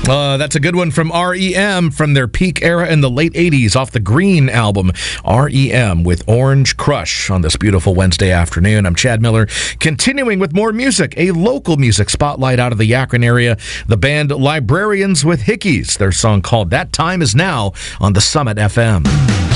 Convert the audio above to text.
That's a good one from REM from their peak era in the late 80s off the Green album. REM with Orange Crush on this beautiful Wednesday afternoon. I'm Chad Miller, continuing with more music, a local music spotlight out of the Akron area. The band Librarians with Hickeys, their song called That Time Is Now on the Summit FM.